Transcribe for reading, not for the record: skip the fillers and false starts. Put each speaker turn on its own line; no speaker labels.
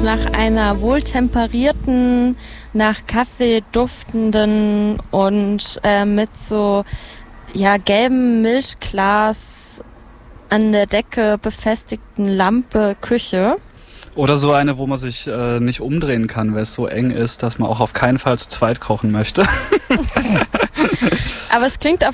nach einer wohltemperierten, nach Kaffee duftenden und mit so gelbem Milchglas an der Decke befestigten Lampe Küche.
Oder so eine, wo man sich nicht umdrehen kann, weil es so eng ist, dass man auch auf keinen Fall zu zweit kochen möchte.
Aber es klingt auf